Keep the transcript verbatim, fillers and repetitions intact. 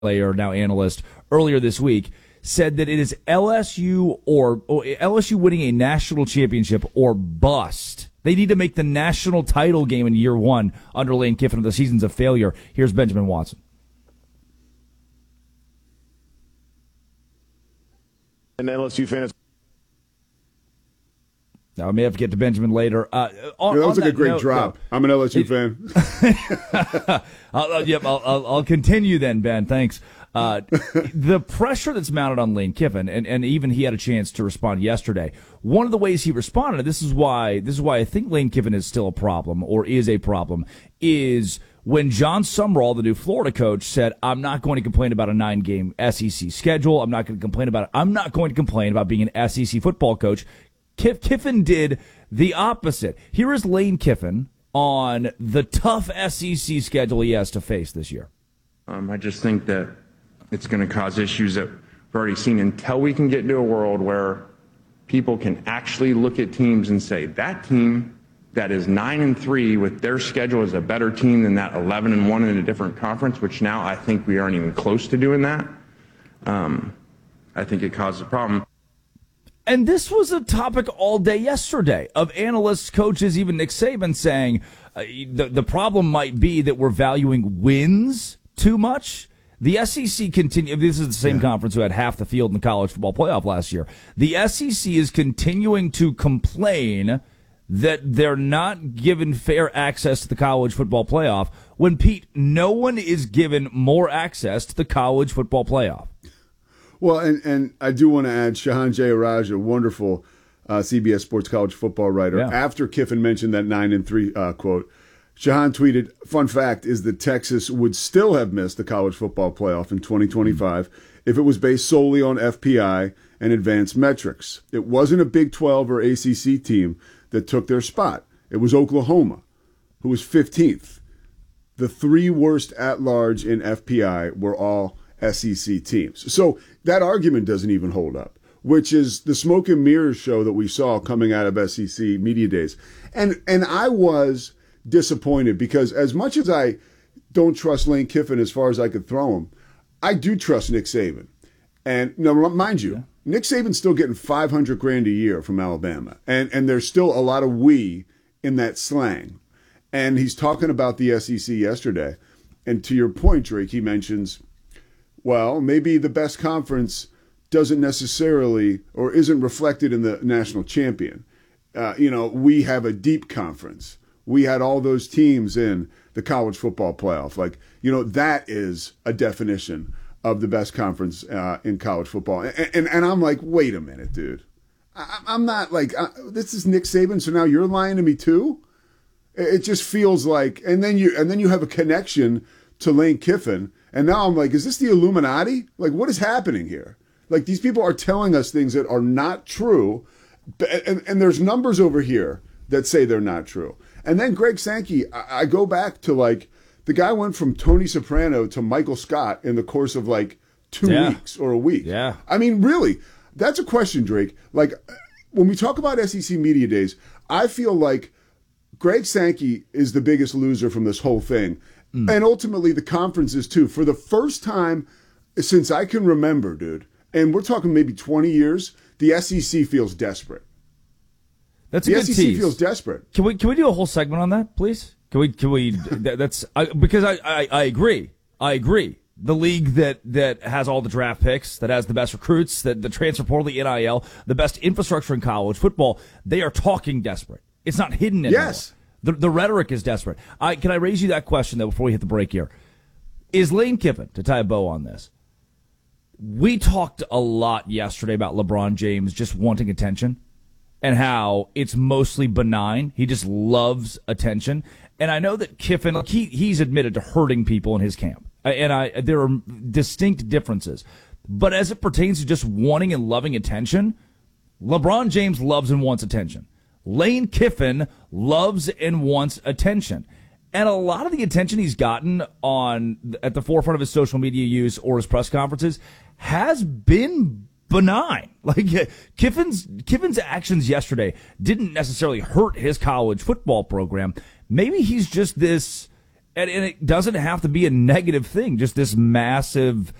player, now analyst, earlier this week, said that it is L S U or, or L S U winning a national championship or bust. They need to make the national title game in year one under Lane Kiffin of the seasons of failure. Here's Benjamin Watson. An L S U fan is. Now, I may have to get to Benjamin later. Uh, on, yeah, that was like that a great note, drop. No, I'm an L S U it, fan. I'll, I'll, yep, I'll, I'll, I'll continue then, Ben. Thanks. Uh, the pressure that's mounted on Lane Kiffin, and, and even he had a chance to respond yesterday. One of the ways he responded, this is why this is why I think Lane Kiffin is still a problem, or is a problem, is when John Sumrall, the new Florida coach, said, I'm not going to complain about a nine-game S E C schedule. I'm not going to complain about it. I'm not going to complain about being an S E C football coach. Kiffin did the opposite. Here is Lane Kiffin on the tough S E C schedule he has to face this year. Um, I just think that it's going to cause issues that we've already seen until we can get into a world where people can actually look at teams and say, that team that is nine and three with their schedule is a better team than that eleven and one in a different conference, which now I think we aren't even close to doing that. Um, I think it causes a problem. And this was a topic all day yesterday of analysts, coaches, even Nick Saban saying uh, the, the problem might be that we're valuing wins too much. The S E C continue. This is the same yeah. conference who had half the field in the college football playoff last year. The S E C is continuing to complain that they're not given fair access to the college football playoff when, Pete, no one is given more access to the college football playoff. Well, and, and I do want to add Shahan Jayaraj, a wonderful uh, C B S Sports college football writer. Yeah. After Kiffin mentioned that nine and three uh, quote, Shahan tweeted, "Fun fact is that Texas would still have missed the college football playoff in twenty twenty-five mm-hmm. if it was based solely on F P I and advanced metrics. It wasn't a Big twelve or A C C team that took their spot. It was Oklahoma, who was fifteenth. The three worst at large in F P I were all S E C teams." So that argument doesn't even hold up, which is the smoke and mirrors show that we saw coming out of S E C media days. And and I was disappointed because as much as I don't trust Lane Kiffin as far as I could throw him, I do trust Nick Saban. And now, mind you, yeah. Nick Saban's still getting five hundred grand a year from Alabama. And and there's still a lot of we in that slang. And he's talking about the S E C yesterday. And to your point, Drake, he mentions, well, maybe the best conference doesn't necessarily or isn't reflected in the national champion. Uh, you know, we have a deep conference. We had all those teams in the college football playoff. Like, you know, that is a definition of the best conference uh, in college football. And, and and I'm like, wait a minute, dude. I, I'm not like, uh, this is Nick Saban, so now you're lying to me too? It just feels like, and then you and then you have a connection to Lane Kiffin. And now I'm like, is this the Illuminati? Like, what is happening here? Like, these people are telling us things that are not true. And, and there's numbers over here that say they're not true. And then Greg Sankey, I, I go back to, like, the guy went from Tony Soprano to Michael Scott in the course of, like, two yeah. weeks or a week. Yeah. I mean, really, that's a question, Drake. Like, when we talk about S E C Media Days, I feel like Greg Sankey is the biggest loser from this whole thing. Mm. And ultimately the conferences too. For the first time since I can remember, dude, and we're talking maybe twenty years, the S E C feels desperate. That's the a good S E C tease. feels desperate. Can we can we do a whole segment on that, please? Can we can we that, that's I, because I, I I agree. I agree. The league that that has all the draft picks, that has the best recruits, that the transfer portal, the N I L, the best infrastructure in college football, they are talking desperate. It's not hidden anymore. Yes. The, the rhetoric is desperate. I, can I raise you that question, though, before we hit the break here? Is Lane Kiffin, to tie a bow on this, we talked a lot yesterday about LeBron James just wanting attention and how it's mostly benign. He just loves attention. And I know that Kiffin, like he, he's admitted to hurting people in his camp. And I there are distinct differences. But as it pertains to just wanting and loving attention, LeBron James loves and wants attention. Lane Kiffin loves and wants attention. And a lot of the attention he's gotten on at the forefront of his social media use or his press conferences has been benign. Like Kiffin's Kiffin's actions yesterday didn't necessarily hurt his college football program. Maybe he's just this And, and it doesn't have to be a negative thing, just this massive